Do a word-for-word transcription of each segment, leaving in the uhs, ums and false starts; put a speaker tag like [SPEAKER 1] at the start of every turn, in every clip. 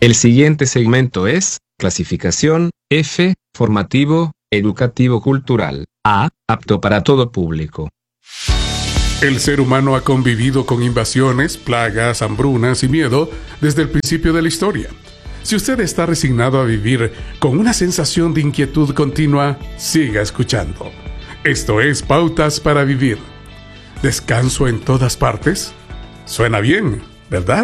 [SPEAKER 1] El siguiente segmento es clasificación F, formativo, educativo cultural. A, apto para todo público.
[SPEAKER 2] El ser humano ha convivido con invasiones, plagas, hambrunas y miedo desde el principio de la historia. Si usted está resignado a vivir con una sensación de inquietud continua, siga escuchando. Esto es Pautas para Vivir. ¿Descanso en todas partes? Suena bien, ¿verdad?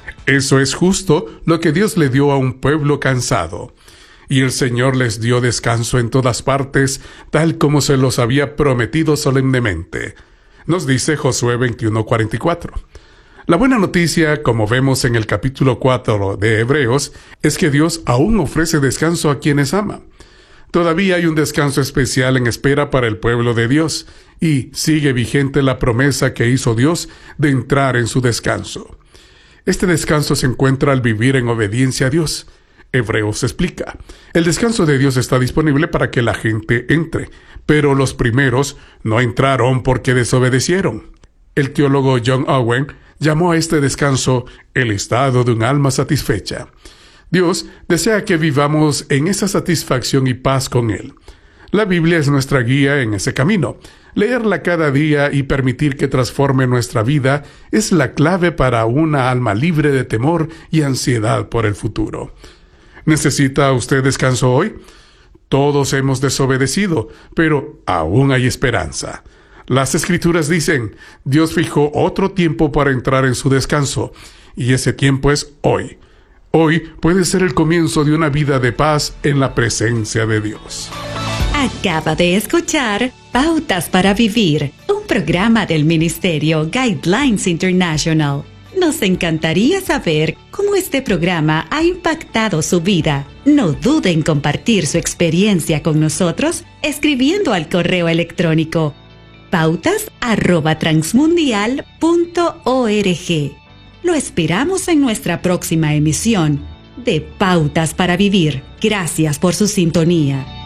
[SPEAKER 2] Eso es justo lo que Dios le dio a un pueblo cansado. Y el Señor les dio descanso en todas partes, tal como se los había prometido solemnemente. Nos dice Josué veintiuno cuarenta y cuatro. La buena noticia, como vemos en el capítulo cuatro de Hebreos, es que Dios aún ofrece descanso a quienes ama. Todavía hay un descanso especial en espera para el pueblo de Dios, y sigue vigente la promesa que hizo Dios de entrar en su descanso. Este descanso se encuentra al vivir en obediencia a Dios. Hebreos explica, el descanso de Dios está disponible para que la gente entre, pero los primeros no entraron porque desobedecieron. El teólogo John Owen llamó a este descanso el estado de un alma satisfecha. Dios desea que vivamos en esa satisfacción y paz con Él. La Biblia es nuestra guía en ese camino. Leerla cada día y permitir que transforme nuestra vida es la clave para una alma libre de temor y ansiedad por el futuro. ¿Necesita usted descanso hoy? Todos hemos desobedecido, pero aún hay esperanza. Las Escrituras dicen, Dios fijó otro tiempo para entrar en su descanso, y ese tiempo es hoy. Hoy puede ser el comienzo de una vida de paz en la presencia de Dios.
[SPEAKER 3] Acaba de escuchar Pautas para Vivir, un programa del Ministerio Guidelines International. Nos encantaría saber cómo este programa ha impactado su vida. No duden en compartir su experiencia con nosotros escribiendo al correo electrónico pautas arroba transmundial punto org. Lo esperamos en nuestra próxima emisión de Pautas para Vivir. Gracias por su sintonía.